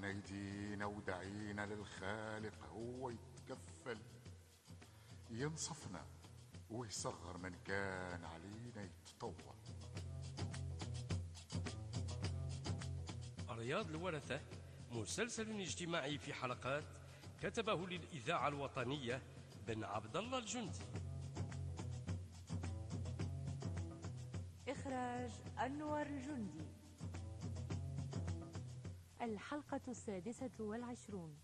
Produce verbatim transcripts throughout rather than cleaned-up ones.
رفعنا ايدينا ودعينا للخالق هو يتكفل ينصفنا ويصغر من كان علينا يتطور. رياض الورثة مسلسل اجتماعي في حلقات كتبه للإذاعة الوطنية بن عبد الله الجندي. إخراج أنور الجندي. الحلقة السادسة والعشرون.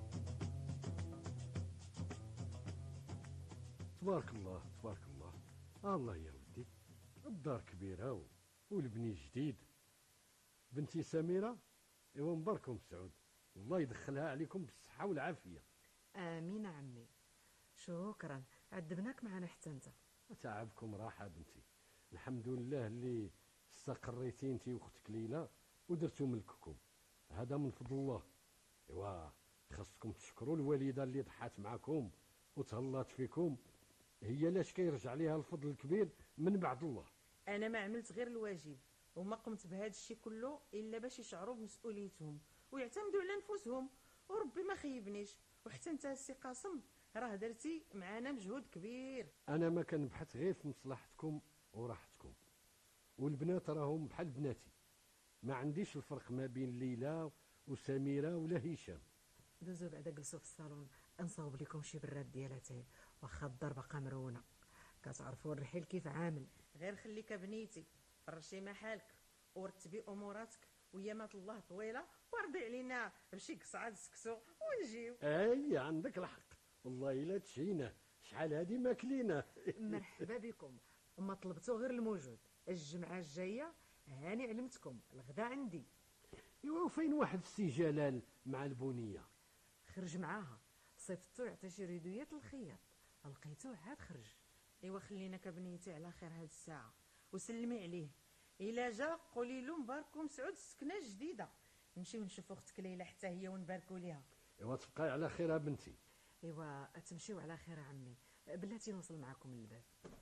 تبارك الله تبارك الله. الله يا ودي، الدار كبيرة والبني جديد. بنتي سميرة ايوا مبارك مسعود، الله يدخلها عليكم بالصحة والعافية. آمين عمي، شكرا، عذبناك معنا حتى انت. تعبكم راحة بنتي، الحمد لله اللي استقريتي انتي واختك ليلى ودرتو ملككم، هذا من فضل الله. ايوا خاصكم تشكروا الوالدة اللي ضحات معكم وتهلات فيكم، هي لاش كيرجع ليها الفضل الكبير من بعد الله. انا ما عملت غير الواجب وما قمت بهذا الشيء كله الا باش يشعروا بمسؤوليتهم ويعتمدوا على نفسهم، وربي ما خيبنيش. وحتى انت السي قاسم راه درتي معانا مجهود كبير. انا ما كنبحث غير في مصلحتكم وراحتكم، والبنات راهم بحال بناتي، ما عنديش الفرق ما بين ليلى وسميرة ولا هشام. دوزو بعدا جلسوا في الصالون نصاوب لكم شي براد ديالاتين، واخا الدار باقا مرونه، كتعرفوا الرحيل كيف عامل. غير خليك بنيتي فرشي محالك ورتبي اموراتك، ويامات الله طويله وارضي علينا بشي قصعه سكسو ونجيو. اي عندك الحق، والله الا تشينا شحال هادي ماكلينا. مرحبا بكم، ما طلبتوا غير الموجود. الجمعه الجايه هاني علمتكم الغدا عندي. ايوا فين واحد السي جلال مع البنيه؟ خرج معاها، صيفطتو يعطي شي ريدويات الخياط، لقيتو عاد خرج. ايوا خلينا كبنيتي على خير هاد الساعه وسلمي عليه، الا جا قولي له مبارك ومسعود السكنه الجديده، نمشيو نشوفوا اختك ليلى حتى هي ونباركوا ليها. ايوا تبقاي على خير بنتي. ايوا تمشيو على خير عمي، بلاتي نوصل معكم للباب.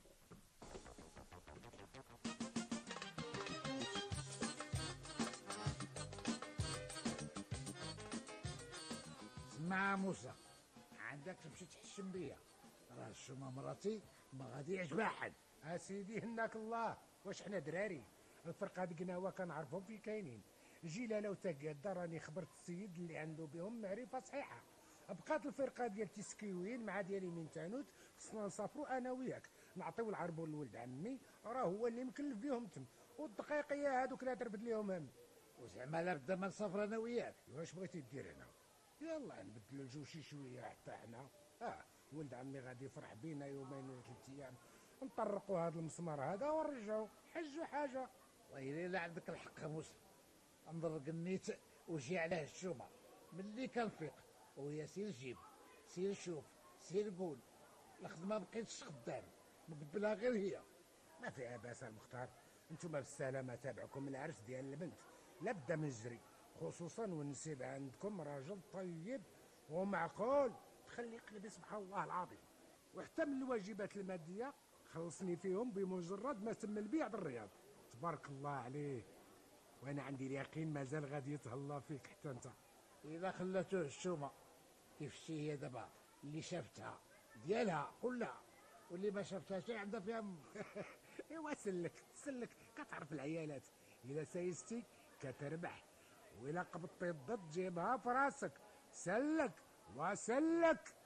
اسمع موسى، عندك تمشي تحشم بيا، راه الشومه مراتي ما غادي يعجبها حد. اسيدي هناك الله، واش حنا دراري؟ الفرقه هاد قناوه كنعرفهم في كاينين. جيلاله وتقاده راني خبرت السيد اللي عنده بهم معرفه صحيحه. بقات الفرقه ديال تسكيوين مع ديالي من تانوت، خصنا نسافروا انا وياك نعطيو العربون لولد عمي، راه هو اللي مكلف بيهم تم، والدقيقيه هادوك لا ترفد ليهم هم. وزعما لابد ما نسافر انا وياك؟ واش بغيتي دير هنا؟ يلا نبدلو الجو شي شويه حتى حنا. اه ولد عمي غادي يفرح بينا يومين ولا ثلاث ايام، نطرقوا هذا المسمار هذا ونرجعوا حجوا حاجه. والله الا عندك الحق موسى، انظر قنيت وجي عليه الشومه ملي كنفيق، ويا سير جيب سير شوف سير قول، الخدمه بقيتش خدام مقبلها غير هي. ما فيها باس المختار، انتم بالسلامه تابعكم العرس ديال البنت لابد من جري، خصوصا والنسيب عندكم راجل طيب ومعقول تخلي قلبي سبحان الله العظيم. وحتى من الواجبات الماديه خلصني فيهم بمجرد ما تم البيع بالرياض. تبارك الله عليه، وانا عندي اليقين مازال غادي يتهلا فيك حتى انت. اذا خلاتوه الشومه كيف شي هي دابا اللي شافتها ديالها كلها، واللي ما شافتهاش عندها فيها م... ايوا سلك سلك، كتعرف العيالات اذا سايستي كتربح، وإلا قبضتي الضد جيبها في راسك. سلك وسلك.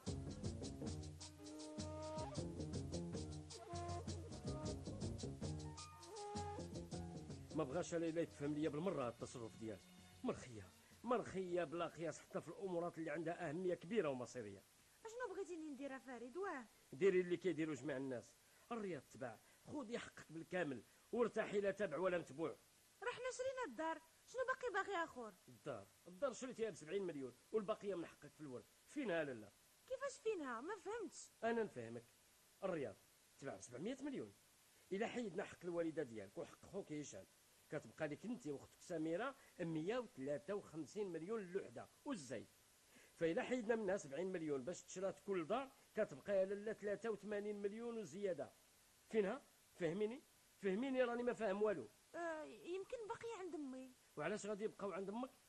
ما بغاش ليلى يتفهم ليا بالمره التصرف ديالك. مرخيه مرخيه بلا قياس حتى في الامورات اللي عندها اهميه كبيره ومصيريه. اشنو بغيتيني ندير فريد؟ واه ديري اللي كيديروا جميع الناس. الرياض تباع، خذي حقك بالكامل وارتاحي، لا تابع ولا متبوع. رحنا شرينا الدار، شنو باقي باغي اخر؟ الدار الدار شريتيها ب سبعين مليون والبقيه من حقك في الورث. فينها لالا؟ كيفاش فينها؟ ما فهمتش. انا نفهمك. الرياض تباع ب سبعمية مليون، الا حيدنا حق الوالده ديالك وحق خوك هشام كتبقى لك انت واختك سميره مية وثلاثة وخمسين مليون للوحده والزيت. فإلا حيدنا منها سبعين مليون باش تشرات كل دار كتبقى يا لالا ثلاثة وثمانين مليون وزياده. فينها؟ فهميني فهميني راني ما فاهم والو. آه يمكن باقي عند امي. وعلاش غادي يبقاو عند امك؟